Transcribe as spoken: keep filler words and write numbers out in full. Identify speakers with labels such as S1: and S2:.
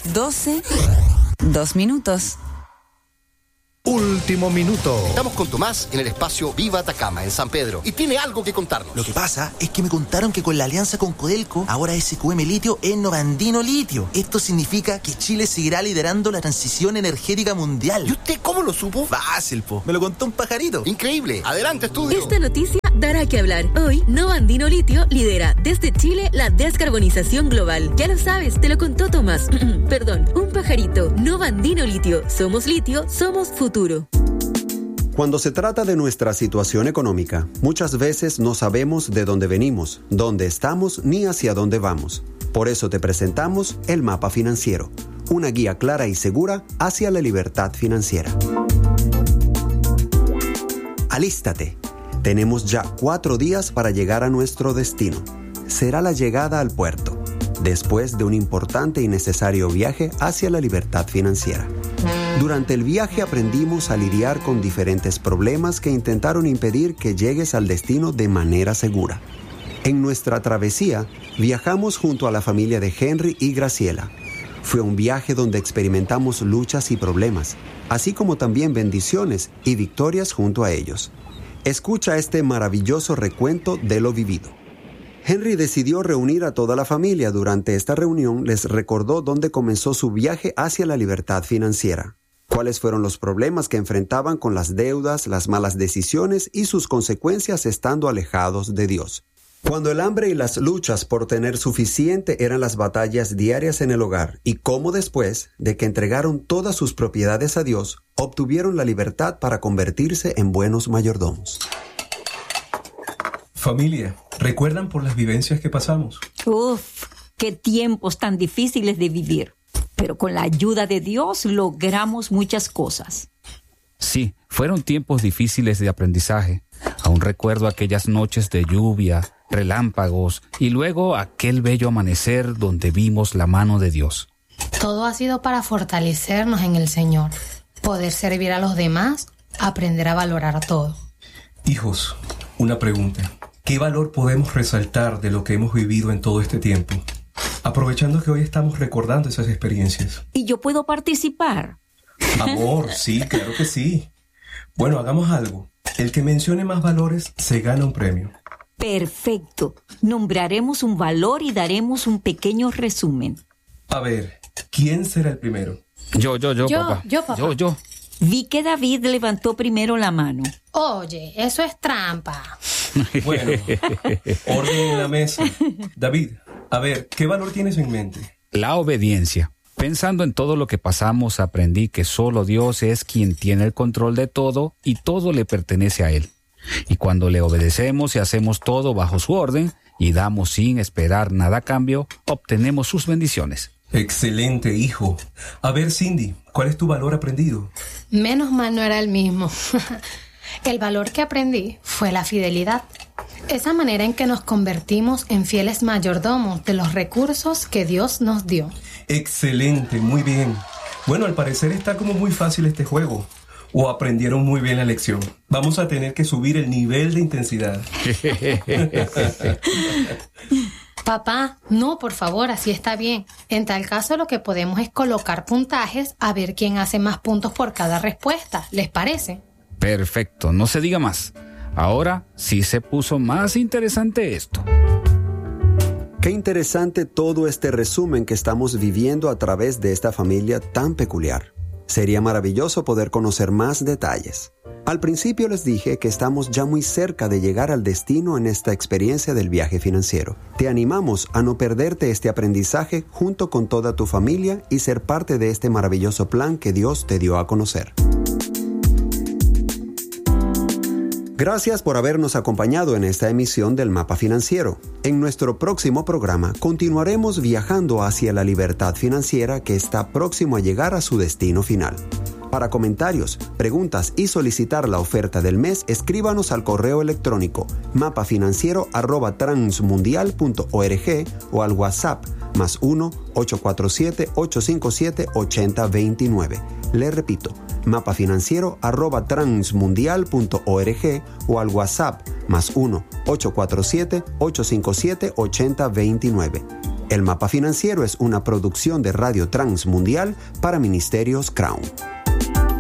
S1: doce, dos minutos.
S2: Último minuto.
S3: Estamos con Tomás en el espacio Viva Atacama, en San Pedro, y tiene algo que contarnos.
S4: Lo que pasa es que me contaron que con la alianza con Codelco, ahora S Q M Litio es Novandino Litio. Esto significa que Chile seguirá liderando la transición energética mundial.
S3: ¿Y usted cómo lo supo?
S4: Fácil, po. Me lo contó un pajarito.
S3: Increíble. Adelante, estudio.
S5: Esta noticia dará que hablar. Hoy, Novandino Litio lidera desde Chile la descarbonización global. Ya lo sabes, te lo contó Tomás. Perdón, un pajarito. Novandino Litio. Somos litio, somos futuro.
S6: Cuando se trata de nuestra situación económica, muchas veces no sabemos de dónde venimos, dónde estamos ni hacia dónde vamos. Por eso te presentamos el Mapa Financiero, una guía clara y segura hacia la libertad financiera. Alístate. Tenemos ya cuatro días para llegar a nuestro destino. Será la llegada al puerto, después de un importante y necesario viaje hacia la libertad financiera. Durante el viaje aprendimos a lidiar con diferentes problemas que intentaron impedir que llegues al destino de manera segura. En nuestra travesía, viajamos junto a la familia de Henry y Graciela. Fue un viaje donde experimentamos luchas y problemas, así como también bendiciones y victorias junto a ellos. Escucha este maravilloso recuento de lo vivido. Henry decidió reunir a toda la familia. Durante esta reunión les recordó dónde comenzó su viaje hacia la libertad financiera, cuáles fueron los problemas que enfrentaban con las deudas, las malas decisiones y sus consecuencias estando alejados de Dios. Cuando el hambre y las luchas por tener suficiente eran las batallas diarias en el hogar, y cómo después de que entregaron todas sus propiedades a Dios, obtuvieron la libertad para convertirse en buenos mayordomos.
S7: Familia, ¿recuerdan por las vivencias que pasamos?
S8: Uf, qué tiempos tan difíciles de vivir. Pero con la ayuda de Dios logramos muchas cosas.
S9: Sí, fueron tiempos difíciles de aprendizaje. Aún recuerdo aquellas noches de lluvia, relámpagos y luego aquel bello amanecer donde vimos la mano de Dios.
S10: Todo ha sido para fortalecernos en el Señor, poder servir a los demás, aprender a valorar todo.
S7: Hijos, una pregunta. ¿Qué valor podemos resaltar de lo que hemos vivido en todo este tiempo? Aprovechando que hoy estamos recordando esas experiencias.
S8: ¿Y yo puedo participar?
S7: Amor, sí, claro que sí. Bueno, hagamos algo. El que mencione más valores se gana un premio.
S8: Perfecto. Nombraremos un valor y daremos un pequeño resumen.
S7: A ver, ¿quién será el primero?
S9: Yo, yo, yo,
S10: yo
S9: papá.
S10: Yo, papá.
S9: Yo, yo.
S8: Vi que David levantó primero la mano.
S10: Oye, eso es trampa.
S7: Bueno, orden en la mesa. David, a ver, ¿qué valor tienes en mente?
S9: La obediencia. Pensando en todo lo que pasamos, aprendí que solo Dios es quien tiene el control de todo y todo le pertenece a Él. Y cuando le obedecemos y hacemos todo bajo su orden y damos sin esperar nada a cambio, obtenemos sus bendiciones.
S7: Excelente, hijo. A ver, Cindy, ¿cuál es tu valor aprendido?
S10: Menos mal no era el mismo. El valor que aprendí fue la fidelidad. Esa manera en que nos convertimos en fieles mayordomos de los recursos que Dios nos dio.
S7: Excelente, muy bien. Bueno, al parecer está como muy fácil este juego. O aprendieron muy bien la lección. Vamos a tener que subir el nivel de intensidad.
S10: Papá, no, por favor, así está bien. En tal caso, lo que podemos es colocar puntajes a ver quién hace más puntos por cada respuesta. ¿Les parece?
S9: Perfecto, no se diga más. Ahora sí se puso más interesante esto.
S6: Qué interesante todo este resumen que estamos viviendo a través de esta familia tan peculiar. Sería maravilloso poder conocer más detalles. Al principio les dije que estamos ya muy cerca de llegar al destino en esta experiencia del viaje financiero. Te animamos a no perderte este aprendizaje junto con toda tu familia y ser parte de este maravilloso plan que Dios te dio a conocer. Gracias por habernos acompañado en esta emisión del Mapa Financiero. En nuestro próximo programa continuaremos viajando hacia la libertad financiera que está próximo a llegar a su destino final. Para comentarios, preguntas y solicitar la oferta del mes, escríbanos al correo electrónico mapafinanciero arroba transmundial punto org o al WhatsApp más uno ocho cuatro siete ocho cinco siete ocho cero dos nueve. Le repito, mapafinanciero arroba transmundial punto org o al WhatsApp más uno ocho cuatro siete ocho cinco siete ocho cero dos nueve. El Mapa Financiero es una producción de Radio Transmundial para Ministerios Crown.